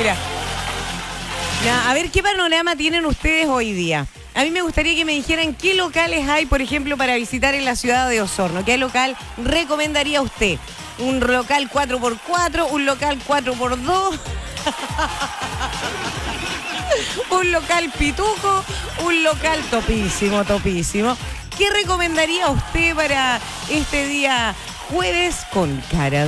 Mira. Ya, a ver, ¿qué panorama tienen ustedes hoy día? A mí me gustaría que me dijeran qué locales hay, por ejemplo, para visitar en la ciudad de Osorno. ¿Qué local recomendaría usted? ¿Un local 4x4? ¿Un local 4x2? ¿Un local pituco? ¿Un local topísimo, topísimo? ¿Qué recomendaría usted para este día jueves con cara